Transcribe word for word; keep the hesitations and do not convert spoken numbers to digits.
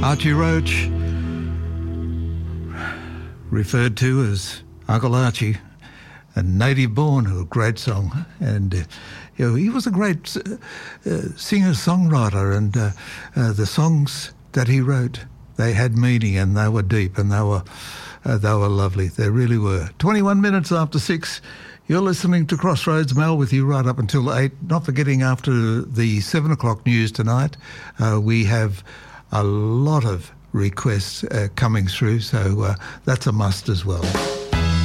Archie Roach, referred to as Uncle Archie, a native born, a great song. And, uh, you know, he was a great uh, uh, singer-songwriter, and uh, uh, the songs that he wrote, they had meaning and they were deep and they were, uh, they were lovely. They really were. twenty-one minutes after six, you're listening to Crossroads. Mel with you right up until eight. Not forgetting, after the seven o'clock news tonight, uh, we have a lot of requests uh, coming through, so uh, that's a must as well.